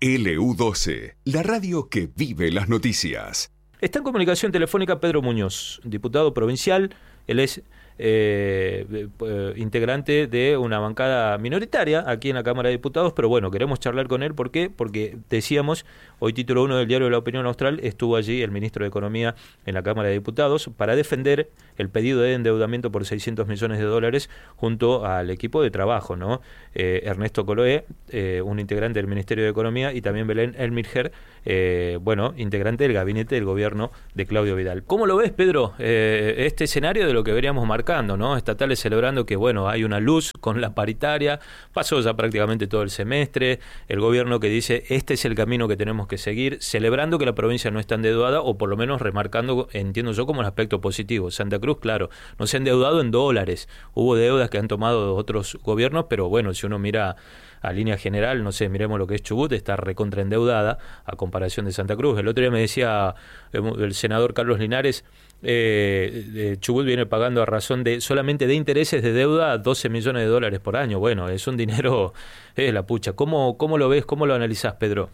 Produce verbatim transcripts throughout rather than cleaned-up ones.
L U doce, la radio que vive las noticias. Está en comunicación telefónica Pedro Muñoz, diputado provincial. Él es eh, eh, integrante de una bancada minoritaria aquí en la Cámara de Diputados, pero bueno, queremos charlar con él. ¿Por qué? Porque decíamos, hoy título uno del diario La Opinión Austral, estuvo allí el ministro de Economía en la Cámara de Diputados para defender el pedido de endeudamiento por seiscientos millones de dólares junto al equipo de trabajo, ¿no? Eh, Ernesto Coloé, eh, un integrante del Ministerio de Economía, y también Belén Elmirger, eh, bueno, integrante del gabinete del gobierno de Claudio Vidal. ¿Cómo lo ves, Pedro, eh, este escenario de lo que veríamos marcando, ¿no? Estatales celebrando que, bueno, hay una luz con la paritaria, pasó ya prácticamente todo el semestre, el gobierno que dice, este es el camino que tenemos que seguir, celebrando que la provincia no está endeudada, o por lo menos remarcando, entiendo yo, como el aspecto positivo. Santa Cruz, claro, no se ha endeudado en dólares, hubo deudas que han tomado otros gobiernos, pero bueno, si uno mira a línea general, no sé, miremos lo que es Chubut, está recontraendeudada a comparación de Santa Cruz. El otro día me decía el senador Carlos Linares, eh, Chubut viene pagando a razón de solamente de intereses de deuda doce millones de dólares por año. Bueno, es un dinero, es la pucha. ¿Cómo, cómo lo ves, cómo lo analizás, Pedro?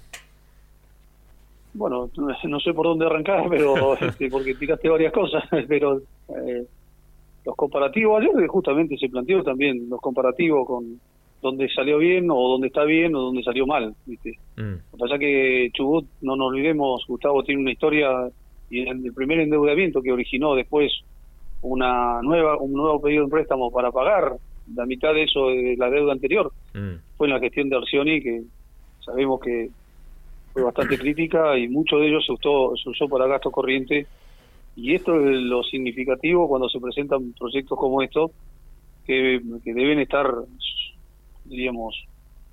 Bueno, no sé por dónde arrancar, pero este, porque tiraste varias cosas, pero eh, los comparativos, ayer justamente se planteó también los comparativos con dónde salió bien o dónde está bien o dónde salió mal, ¿viste? Mm. Lo que pasa es que Chubut, no nos olvidemos, Gustavo tiene una historia, y en el primer endeudamiento que originó después una nueva un nuevo pedido de préstamo para pagar la mitad de eso de la deuda anterior, mm. fue en la gestión de Arcioni, que sabemos que fue bastante crítica y mucho de ello se usó, se usó para gasto corriente, y esto es lo significativo cuando se presentan proyectos como estos, que, que deben estar, diríamos,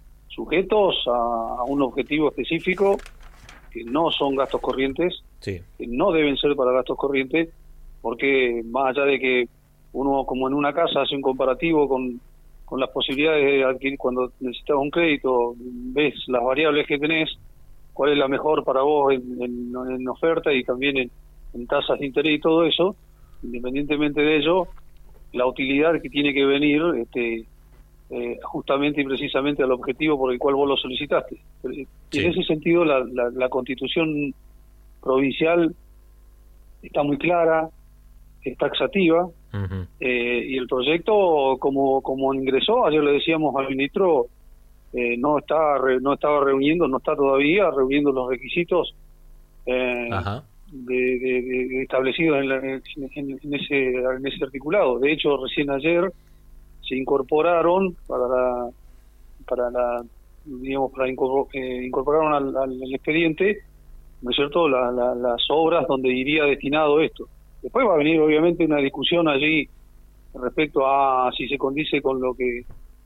sujetos a, a un objetivo específico, que no son gastos corrientes, sí. que no deben ser para gastos corrientes, porque más allá de que uno, como en una casa, hace un comparativo con, con las posibilidades de adquirir, cuando necesitas un crédito, ves las variables que tenés, cuál es la mejor para vos en, en, en oferta y también en, en tasas de interés y todo eso, independientemente de ello, la utilidad que tiene que venir este Eh, justamente y precisamente al objetivo por el cual vos lo solicitaste. Y sí. En ese sentido la, la, la Constitución provincial está muy clara, es taxativa, uh-huh. eh, y el proyecto como como ingresó, ayer le decíamos al ministro, eh, no está re, no estaba reuniendo, no está todavía reuniendo los requisitos eh, de, de, de establecidos en, la, en, en ese en ese articulado. De hecho, recién ayer se incorporaron para la, para la digamos para incorpor, eh, incorporaron al, al expediente, ¿no es cierto?, la, la, las obras donde iría destinado esto. Después va a venir obviamente una discusión allí respecto a si se condice con lo que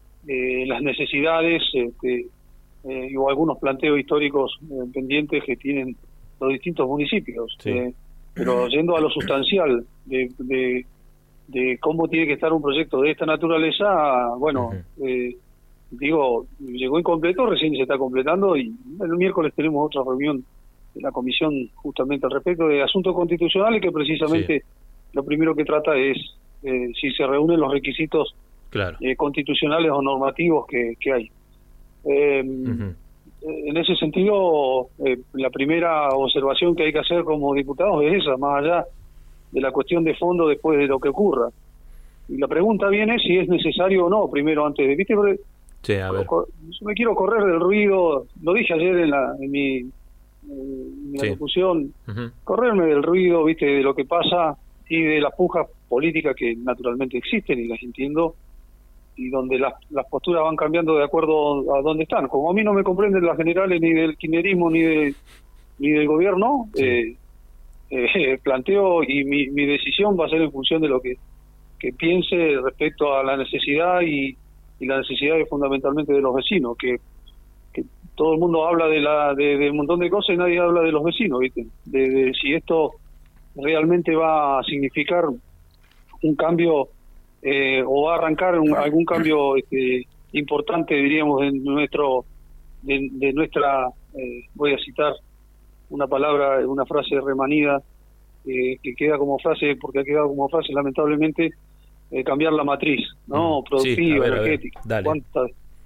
eh, las necesidades este, eh, o algunos planteos históricos eh, pendientes que tienen los distintos municipios, sí. eh, pero yendo a lo sustancial de, de de cómo tiene que estar un proyecto de esta naturaleza, bueno, uh-huh. eh, digo, llegó incompleto, recién se está completando, y el miércoles tenemos otra reunión de la comisión justamente al respecto de asuntos constitucionales, que precisamente sí. lo primero que trata es eh, si se reúnen los requisitos claro. eh, constitucionales o normativos que, que hay. Eh, uh-huh. En ese sentido, eh, la primera observación que hay que hacer como diputados es esa, más allá de la cuestión de fondo después de lo que ocurra. Y la pregunta viene si es necesario o no, primero, antes de... ¿Viste? Sí, a ver. Yo me quiero correr del ruido, lo dije ayer en, la, en mi, en mi sí. locución, uh-huh. correrme del ruido, ¿viste?, de lo que pasa y de las pujas políticas que naturalmente existen y las entiendo, y donde las, las posturas van cambiando de acuerdo a dónde están. Como a mí no me comprenden las generales ni del kirchnerismo ni, de, ni del gobierno, sí. eh, Eh, planteo y mi, mi decisión va a ser en función de lo que, que piense respecto a la necesidad y, y la necesidad de, fundamentalmente de los vecinos, que, que todo el mundo habla de la de, de un montón de cosas y nadie habla de los vecinos, ¿viste? De, de si esto realmente va a significar un cambio eh, o va a arrancar un, algún cambio este, importante, diríamos, en nuestro de, de nuestra eh, voy a citar una palabra, una frase remanida eh, que queda como frase, porque ha quedado como frase lamentablemente, eh, cambiar la matriz, ¿no? Mm, productiva, sí, a ver, energética. A ver, ¿Cuántas,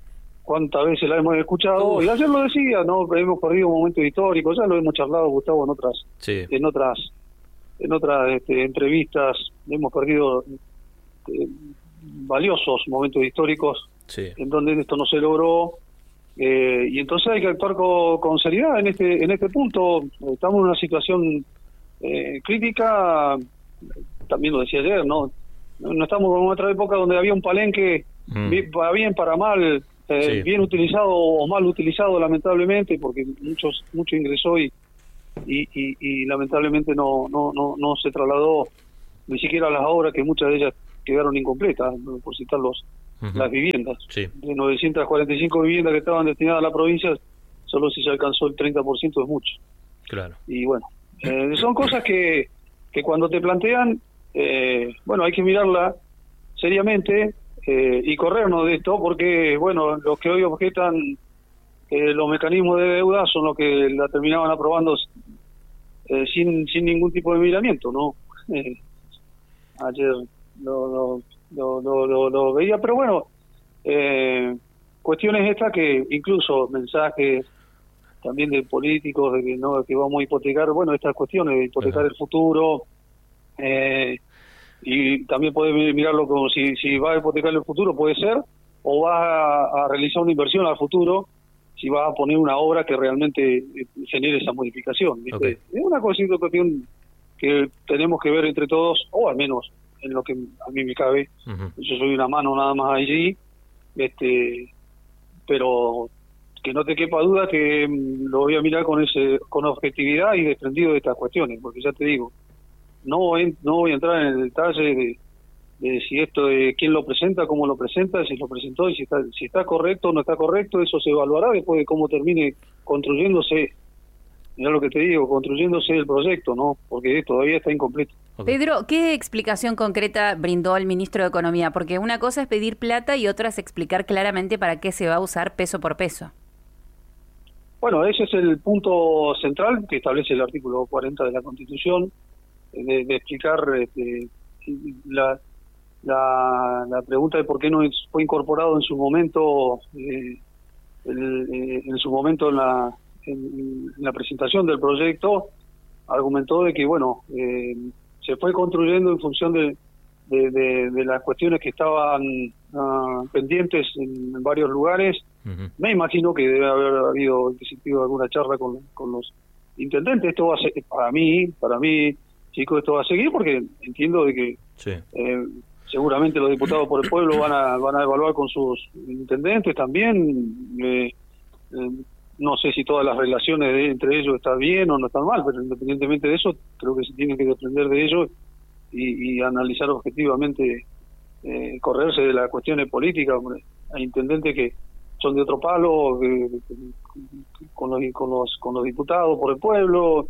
cuántas veces la hemos escuchado. Uf. Y ayer lo decía, no, hemos perdido momentos históricos, ya lo hemos charlado, Gustavo, en otras, Sí. en otras, en otras este, entrevistas, hemos perdido eh, valiosos momentos históricos Sí. en donde esto no se logró. Eh, y entonces hay que actuar con, con seriedad en este en este punto. Estamos en una situación eh, crítica, también lo decía ayer, no no estamos en otra época donde había un palenque Mm. bien, para bien, para mal, eh, Sí. bien utilizado o mal utilizado, lamentablemente, porque muchos mucho ingresó y y, y, y lamentablemente no, no no no se trasladó ni siquiera a las obras, que muchas de ellas quedaron incompletas, por citar los Ujú. las viviendas. Sí. De novecientas cuarenta y cinco viviendas que estaban destinadas a la provincia, solo si se alcanzó el treinta por ciento es mucho. Claro. Y bueno, eh, son cosas que, que cuando te plantean, eh, bueno, hay que mirarla seriamente eh, y corrernos de esto, porque, bueno, los que hoy objetan eh, los mecanismos de deuda son los que la terminaban aprobando eh, sin sin ningún tipo de miramiento, ¿no? Eh, ayer lo, lo, lo, lo, lo, lo veía, pero bueno, eh, cuestiones estas que incluso mensajes también de políticos de que no que vamos a hipotecar, bueno, estas cuestiones de hipotecar Ajá. el futuro, eh, y también puede mirarlo como si, si vas a hipotecar el futuro, puede ser, o vas a, a realizar una inversión al futuro, si vas a poner una obra que realmente eh, genere esa modificación, ¿viste? Okay. Es una cosita cuestión que tenemos que ver entre todos, o al menos en lo que a mí me cabe. Ujú. Yo soy una mano nada más allí, este, pero que no te quepa duda que mm, lo voy a mirar con ese con objetividad y desprendido de estas cuestiones, porque ya te digo, no voy, no voy a entrar en el detalle de, de si esto de quién lo presenta, cómo lo presenta, si lo presentó y si está si está correcto o no está correcto. Eso se evaluará después de cómo termine construyéndose, mirá lo que te digo, construyéndose el proyecto, ¿no? Porque todavía está incompleto. Okay. Pedro, ¿qué explicación concreta brindó el ministro de Economía? Porque una cosa es pedir plata y otra es explicar claramente para qué se va a usar peso por peso. Bueno, ese es el punto central que establece el artículo cuarenta de la Constitución, de, de explicar este, la, la, la pregunta de por qué no fue incorporado en su momento, eh, el, eh, en su momento en la, en, en la presentación del proyecto. Argumentó de que, bueno, eh, se fue construyendo en función de, de, de, de las cuestiones que estaban uh, pendientes en, en varios lugares. Ujú. Me imagino que debe haber habido en ese sentido alguna charla con, con los intendentes. Esto va a ser, para mí, para mí, chicos, esto va a seguir, porque entiendo de que Sí. eh, seguramente los diputados por el pueblo van a van a evaluar con sus intendentes también. Eh, eh, no sé si todas las relaciones de, entre ellos están bien o no están mal, pero independientemente de eso, creo que se tienen que desprender de ello y, y analizar objetivamente, eh, correrse de las cuestiones políticas. Hombre. Hay intendentes que son de otro palo, eh, con los con los con los diputados por el pueblo.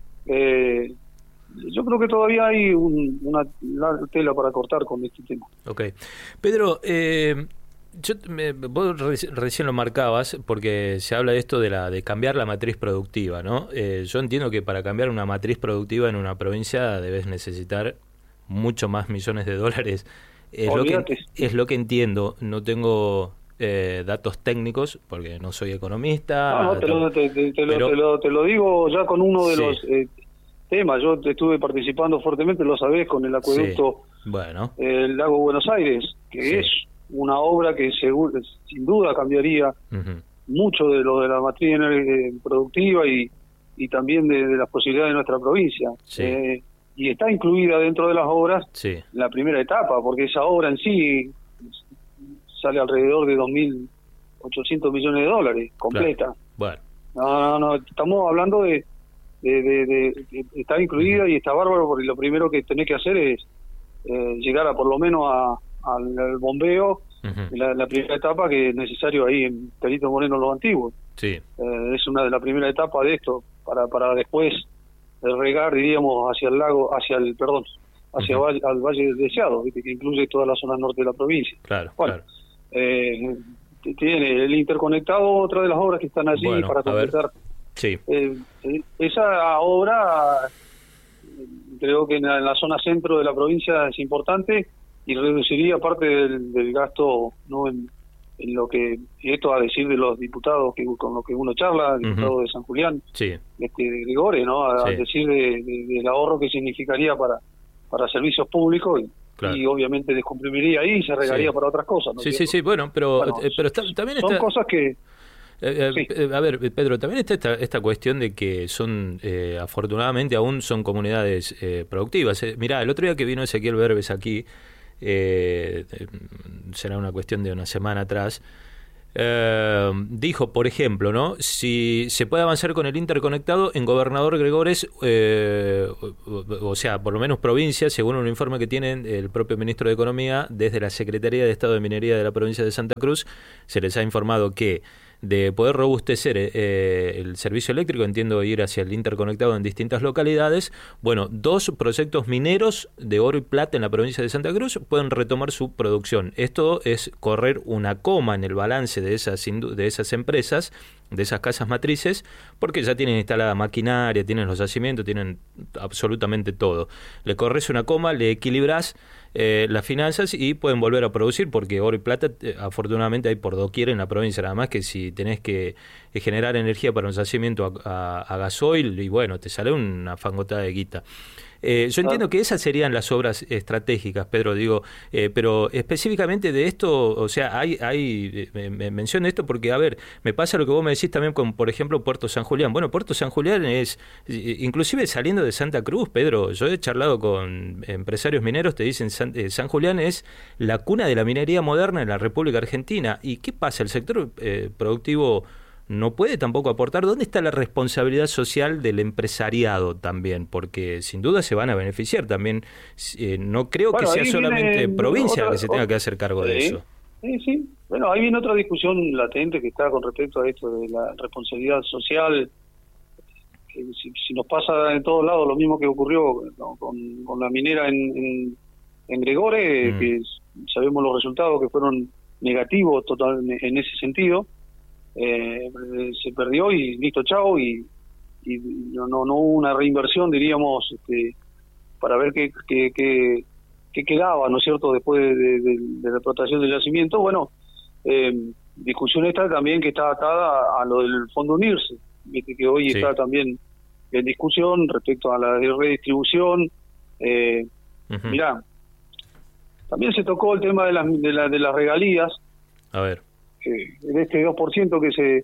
Eh, yo creo que todavía hay un, una larga tela para cortar con este tema. Ok. Pedro, eh, yo, me, vos reci- recién lo marcabas, porque se habla de esto de la de cambiar la matriz productiva, ¿no? Eh, yo entiendo que para cambiar una matriz productiva en una provincia debes necesitar mucho más millones de dólares. Es lo que, Olvídate. es lo que entiendo. No tengo eh, datos técnicos, porque no soy economista. No, no, te lo, te, te- te lo, pero- te lo, te lo digo ya con uno de Sí. los eh, temas. Yo te estuve participando fuertemente, lo sabés, con el acueducto Sí. Bueno. el Lago Buenos Aires, que Sí. es una obra que seguro, sin duda cambiaría Ujú. mucho de lo de la matriz eh, productiva y, y también de, de las posibilidades de nuestra provincia. Sí. Eh, y está incluida dentro de las obras Sí. la primera etapa, porque esa obra en sí sale alrededor de dos mil ochocientos millones de dólares, completa. Claro. Bueno. No, no, no, estamos hablando de, de, de, de- de- está incluida y está bárbaro, porque lo primero que tenés que hacer es eh, llegar a por lo menos a, al, al bombeo, Ujú. la, la primera etapa que es necesario ahí en Perito Moreno Los Antiguos. Sí. Eh, es una de las primeras etapas de esto, para para después de regar, diríamos, hacia el lago, hacia el, perdón, hacia Ujú. valle- al Valle del Deseado, ¿viste? Que incluye toda la zona norte de la provincia. Claro. Bueno, claro. eh, t- tiene el interconectado, otra de las obras que están allí Bueno, para a ver. completar. Sí. Eh, eh, esa obra, eh, creo que en la, en la zona centro de la provincia es importante y reduciría parte del, del gasto, no en, en lo que, y esto a decir de los diputados que con los que uno charla, el diputado uh-huh. de San Julián, sí. este, de Gregores, ¿no? A, sí. a decir de, de, del ahorro que significaría para, para servicios públicos y, claro. y obviamente descomprimiría ahí y se regaría sí. para otras cosas, ¿no? Sí, sí, sí, bueno, pero, bueno, eh, pero está, también son está... cosas que... Eh, sí. eh, a ver, Pedro, también está esta, esta cuestión de que son, eh, afortunadamente aún son comunidades eh, productivas. Eh, mirá, el otro día que vino Ezequiel Berbes aquí, eh, eh, será una cuestión de una semana atrás, eh, dijo, por ejemplo, ¿no? Si se puede avanzar con el interconectado en Gobernador Gregores, eh, o, o sea, por lo menos provincia, según un informe que tiene el propio ministro de Economía, desde la Secretaría de Estado de Minería de la provincia de Santa Cruz, se les ha informado que de poder robustecer eh, el servicio eléctrico, entiendo ir hacia el interconectado en distintas localidades, bueno, dos proyectos mineros de oro y plata en la provincia de Santa Cruz pueden retomar su producción. Esto es correr una coma en el balance de esas, de esas empresas, de esas casas matrices, porque ya tienen instalada maquinaria, tienen los yacimientos, tienen absolutamente todo. Le corres una coma, le equilibras eh, las finanzas y pueden volver a producir, porque oro y plata eh, afortunadamente hay por doquier en la provincia, nada más que si tenés que eh, generar energía para un yacimiento a, a, a gasoil, y bueno, te sale una fangotada de guita. Eh, yo entiendo que esas serían las obras estratégicas, Pedro, digo, eh, pero específicamente de esto, o sea, hay, hay me, me menciono esto porque, a ver, me pasa lo que vos me decís también con, por ejemplo, Puerto San Julián. Bueno, Puerto San Julián es, inclusive saliendo de Santa Cruz, Pedro, yo he charlado con empresarios mineros, te dicen, San, eh, San Julián es la cuna de la minería moderna en la República Argentina. ¿Y qué pasa? El sector eh, productivo no puede tampoco aportar. ¿Dónde está la responsabilidad social del empresariado también? Porque sin duda se van a beneficiar también. Eh, no creo bueno, que sea solamente provincia otra, la que se tenga otra, que hacer cargo sí, de eso. Sí, sí. Bueno, ahí viene otra discusión latente que está con respecto a esto de la responsabilidad social. Que si, si nos pasa en todos lados lo mismo que ocurrió, ¿no? con, con la minera en, en, en Gregores, mm. que sabemos los resultados que fueron negativos total en ese sentido. Eh, se perdió y listo, chao, y, y no, no no hubo una reinversión, diríamos, este, para ver qué, qué, qué, qué quedaba, ¿no es cierto?, después de, de, de, de la explotación del yacimiento. Bueno, eh, discusión esta también que está atada a lo del Fondo Unirse, viste que hoy sí. está también en discusión respecto a la redistribución. Eh, uh-huh. Mirá, también se tocó el tema de las, de, la, de las regalías. A ver. De este dos por ciento que se...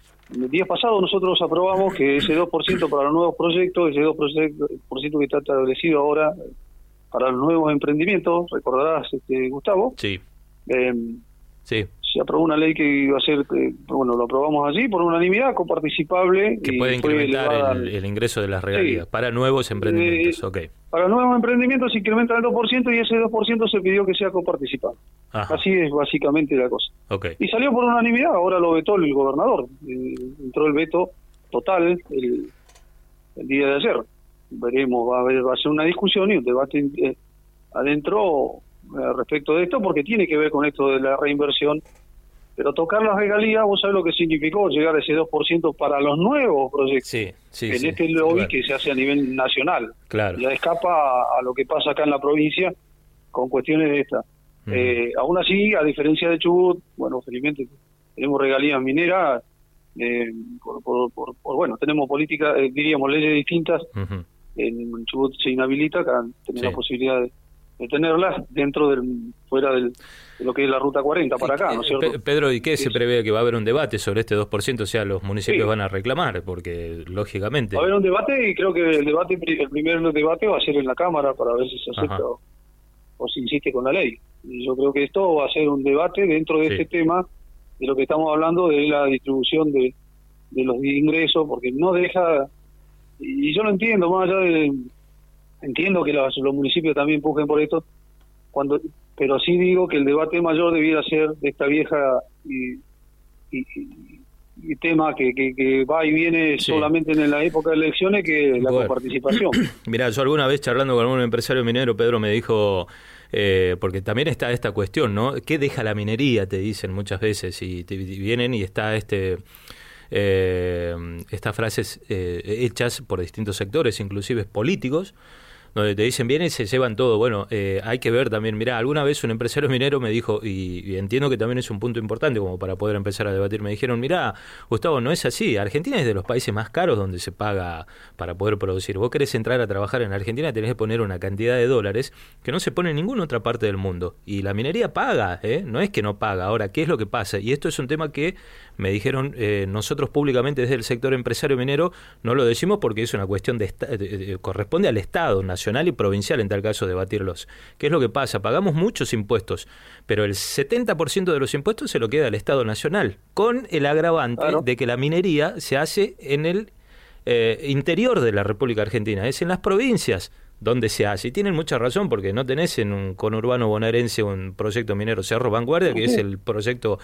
El día pasado nosotros aprobamos que ese dos por ciento para los nuevos proyectos, ese dos por ciento que está establecido ahora para los nuevos emprendimientos, recordarás, este, Gustavo. Sí. Eh, sí. Se aprobó una ley que iba a ser, eh, bueno, lo aprobamos allí por unanimidad, coparticipable. Que y puede incrementar el, el ingreso de las regalías sí. para nuevos emprendimientos, eh, ok. Para nuevos emprendimientos se incrementa el dos por ciento y ese dos por ciento se pidió que sea coparticipable. Ajá. Así es básicamente la cosa. Okay. Y salió por unanimidad, ahora lo vetó el gobernador. Eh, entró el veto total el, el día de ayer. Veremos, va a, haber, va a ser una discusión y un debate eh, adentro eh, respecto de esto, porque tiene que ver con esto de la reinversión. Pero tocar las regalías, vos sabés lo que significó llegar a ese dos por ciento para los nuevos proyectos. Sí, sí, en sí, este lobby claro. que se hace a nivel nacional. Claro. Ya escapa a, a lo que pasa acá en la provincia con cuestiones de esta. Uh-huh. Eh, aún así, a diferencia de Chubut, bueno, felizmente tenemos regalías mineras, eh, por, por, por, por, bueno, tenemos políticas, eh, diríamos, leyes distintas. Uh-huh. En Chubut se inhabilita, acá tenemos sí. la posibilidad de, de tenerlas dentro del, fuera del, de lo que es la Ruta cuarenta para acá, ¿no es cierto? Pedro, ¿y qué sí. se prevé? ¿Que va a haber un debate sobre este dos por ciento? O sea, los municipios sí. van a reclamar, porque lógicamente... Va a haber un debate y creo que el debate el primer debate va a ser en la Cámara para ver si se acepta o, o se insiste con la ley. Y yo creo que esto va a ser un debate dentro de sí. este tema, de lo que estamos hablando, de la distribución de, de los ingresos, porque no deja... Y yo lo entiendo, más allá de... Entiendo que los, los municipios también empujen por esto, cuando pero sí digo que el debate mayor debiera ser de esta vieja y, y, y tema que, que, que va y viene sí. solamente en la época de elecciones, que es la bueno. coparticipación. Mirá, yo alguna vez charlando con algún empresario minero, Pedro, me dijo... Eh, porque también está esta cuestión, ¿no? ¿Qué deja la minería? Te dicen muchas veces, y, te, y vienen y está este... Eh, estas frases eh, hechas por distintos sectores, inclusive políticos, donde te dicen vienen y se llevan todo. Bueno, eh, hay que ver también, mirá, alguna vez un empresario minero me dijo, y, y entiendo que también es un punto importante como para poder empezar a debatir, me dijeron, mirá, Gustavo, no es así, Argentina es de los países más caros donde se paga para poder producir. Vos querés entrar a trabajar en Argentina, tenés que poner una cantidad de dólares que no se pone en ninguna otra parte del mundo. Y la minería paga, ¿eh? No es que no paga. Ahora, ¿qué es lo que pasa? Y esto es un tema que me dijeron eh, nosotros públicamente desde el sector empresario minero, no lo decimos porque es una cuestión de, de, de, de corresponde al Estado nacional y provincial en tal caso debatirlos. ¿Qué es lo que pasa? Pagamos muchos impuestos, pero el setenta por ciento de los impuestos se lo queda al Estado nacional, con el agravante claro. de que la minería se hace en el eh, interior de la República Argentina, es en las provincias donde se hace. Y tienen mucha razón, porque no tenés en un conurbano bonaerense un proyecto minero Cerro Vanguardia, que es el proyecto